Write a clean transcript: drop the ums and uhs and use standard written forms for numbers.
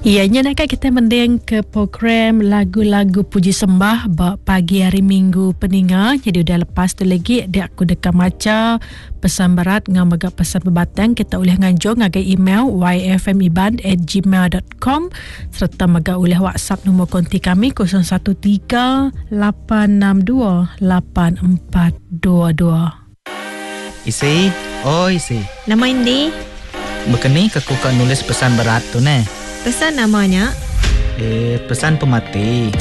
Ianya nak kita mendeng ke program lagu-lagu puji sembah pagi hari Minggu peninga. Jadi udah lepas tu lagi dia aku dekat maca pesan berat ngam agak pesan berbatang kita boleh nganjung ngagai email yfmiban@gmail.com serta maga oleh WhatsApp nombor konti kami 0138628422. Isi, isi. Nama Indi? Bekeni aku kan nulis pesan berat tu ne. Pesan namanya? Pesan pemati.